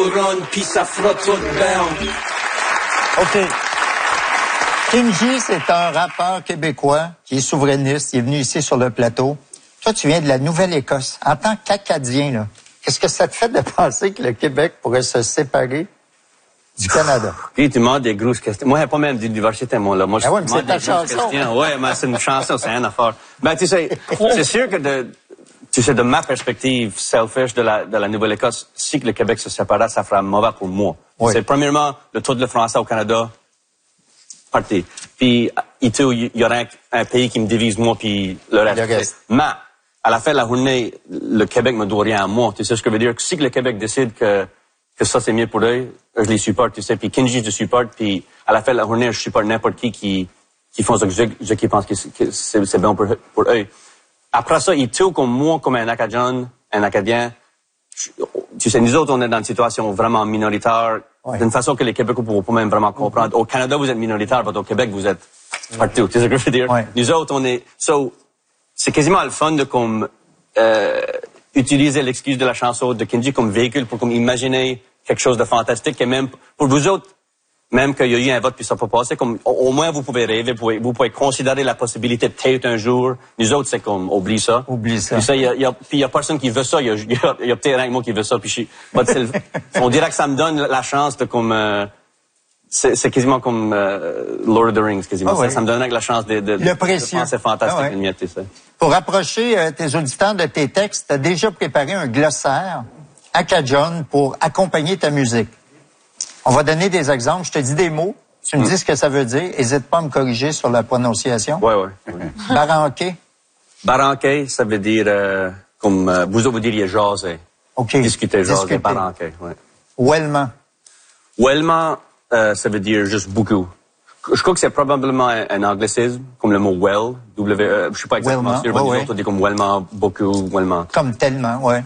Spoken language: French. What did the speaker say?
couronne, puis ça frotte votre berge. OK. Kenji, c'est un rappeur québécois qui est souverainiste. Il est venu ici sur le plateau. Toi, tu viens de la Nouvelle-Écosse. En tant qu'Acadien, là, qu'est-ce que ça te fait de penser que le Québec pourrait se séparer du Canada? Okay, tu demandes des grosses questions. Moi, il n'y a pas même d'université, moi, là. Moi, je ouais, demande mais des c'est ta grosses chanson. questions. Ouais, mais c'est une chanson, c'est une affaire. Ben, tu sais, c'est sûr que de ma perspective selfish de la Nouvelle-Écosse, si que le Québec se séparait, ça ferait mauvais pour moi. Oui. C'est premièrement, le taux de français au Canada, parti. Puis, il y aurait un pays qui me divise moi, puis le reste. Mais, à la fin de la journée, le Québec me doit rien à moi. Tu sais ce que je veux dire? Si que le Québec décide que ça c'est mieux pour eux, je les supporte, tu sais. Puis Kenji, je supporte, puis à la fin de la journée, je supporte n'importe qui font ce que je qui pense que c'est bon pour eux. Après ça, il tue comme moi, comme un Acadien. Tu sais, nous autres, on est dans une situation vraiment minoritaire, d'une façon que les Québécois ne pourront pas même vraiment comprendre. Au Canada, vous êtes minoritaire, mais au Québec, vous êtes partout. Tu sais ce que je veux dire? Nous autres, on est... c'est quasiment le fun de comme utiliser l'excuse de la chanson de Kenji comme véhicule pour comme imaginer quelque chose de fantastique et même pour vous autres, même qu'il y a eu un vote puis ça n'a pas passé, comme au moins vous pouvez rêver, vous pouvez considérer la possibilité de peut-être un jour. Nous autres, c'est comme oublie ça. Oublie ça. Puis il y a personne qui veut ça. Il y a peut-être un mot qui veut ça. Puis on dirait que ça me donne la chance de comme c'est quasiment comme Lord of the Rings, quasiment. Ah, oui. Ça me donne la chance de précieux. penser fantastique. Ah, oui. Tu sais. Pour approcher tes auditeurs de tes textes, tu as déjà préparé un glossaire acadien pour accompagner ta musique. On va donner des exemples. Je te dis des mots. Tu me dis ce que ça veut dire. N'hésite pas à me corriger sur la prononciation. Oui. Baranqué. Baranqué, ça veut dire comme vous autres vous diriez jaser. OK. Discuter, jaser, baranqué. Ouais. Ouellement. Ouellement, ça veut dire juste beaucoup. Je crois que c'est probablement un anglicisme, comme le mot well, je suis pas exactement sûr, mais nous autres on dit comme wellement, beaucoup, wellement. Comme tellement, ouais.